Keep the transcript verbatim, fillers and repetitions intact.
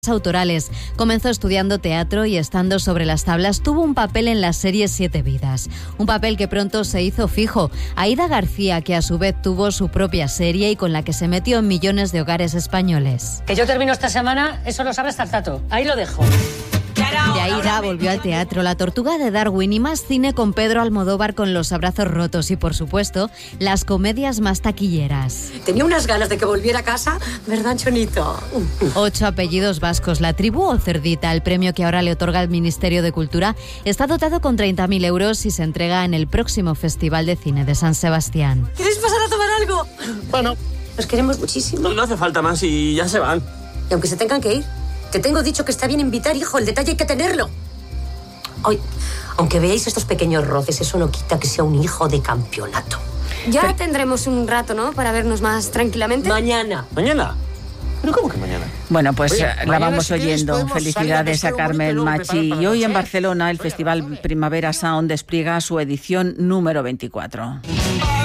autorales. Comenzó estudiando teatro y estando sobre las tablas tuvo un papel en la serie Siete Vidas. Un papel que pronto se hizo fijo. Aída García, que a su vez tuvo su propia serie y con la que se metió en millones de hogares españoles. Que yo termino esta semana, eso lo sabe hasta el tato. Ahí lo dejo. De Aída volvió al teatro, La Tortuga de Darwin y más cine con Pedro Almodóvar con Los abrazos rotos y, por supuesto, las comedias más taquilleras. Tenía unas ganas de que volviera a casa, ¿verdad, Chonito? Ocho apellidos vascos. La Tribu o Cerdita, el premio que ahora le otorga el Ministerio de Cultura, está dotado con treinta mil euros y se entrega en el próximo Festival de Cine de San Sebastián. ¿Quieres pasar a tomar algo? Bueno, Nos queremos muchísimo. no, no hace falta más y ya se van. Y aunque se tengan que ir, te tengo dicho que está bien invitar, hijo, el detalle hay que tenerlo. Hoy, aunque veáis estos pequeños roces, eso no quita que sea un hijo de campeonato. Ya Pero... tendremos un rato, ¿no?, para vernos más tranquilamente. Mañana. ¿Mañana? ¿Pero cómo que mañana? Bueno, pues Oye, la vamos si oyendo. queréis, Felicidades a, a Carmen Machi. Y hoy en Barcelona el Oiga, Festival Primavera Sound despliega su edición número veinticuatro.